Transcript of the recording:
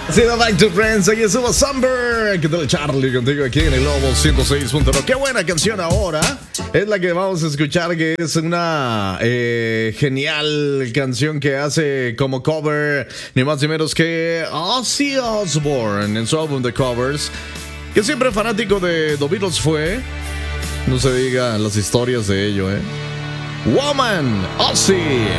Sí, Back to Friends, aquí somos Summer. ¿Qué tal, Charlie? Contigo aquí en el Lobo 106.1. Qué buena canción ahora. Es la que vamos a escuchar, que es una genial canción que hace como cover ni más ni menos que Ozzy Osbourne en su álbum de covers. Que siempre fanático de The Beatles fue. No se diga las historias de ello, Woman, Ozzy.